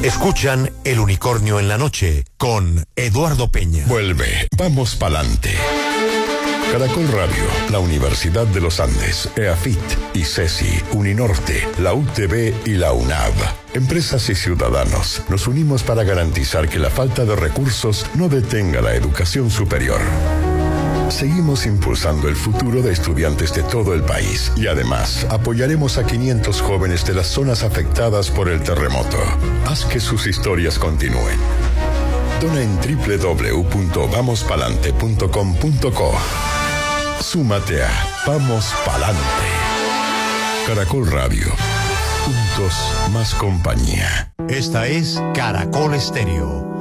Escuchan El Unicornio en la Noche con Eduardo Peña. Vuelve, vamos pa'lante. Caracol Radio, la Universidad de los Andes, EAFIT, ICESI, Uninorte, la UTB y la UNAV. Empresas y ciudadanos, nos unimos para garantizar que la falta de recursos no detenga la educación superior. Seguimos impulsando el futuro de estudiantes de todo el país y además apoyaremos a 500 jóvenes de las zonas afectadas por el terremoto. Haz que sus historias continúen. Dona en www.vamospalante.com.co. Súmate a Vamos Palante. Caracol Radio. Juntos más compañía. Esta es Caracol Estéreo.